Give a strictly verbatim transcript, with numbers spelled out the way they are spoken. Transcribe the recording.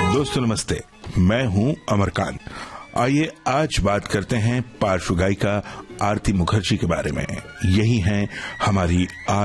दोस्तों नमस्ते, मैं हूं अमरकांत। आइए आज बात करते हैं पार्श्व गायिका आरती मुखर्जी के बारे में। यही है हमारी आज